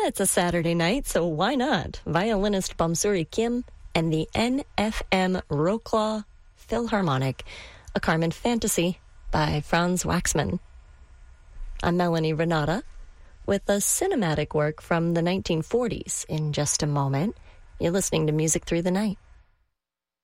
it's a Saturday night, so why not? Violinist Bomsuri Kim and the NFM Wroclaw Philharmonic, a Carmen Fantasy by Franz Waxman. I'm Melanie Renata with a cinematic work from the 1940s in just a moment. You're listening to Music Through the Night.